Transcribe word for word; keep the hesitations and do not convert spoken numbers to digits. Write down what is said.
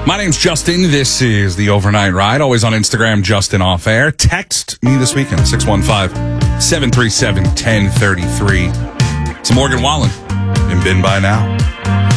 My name's Justin. This is the Overnight Ride. Always on Instagram, Justin Off Air. Text me this weekend, six one five, seven three seven, one zero three three. It's Morgan Wallen in Been By Now.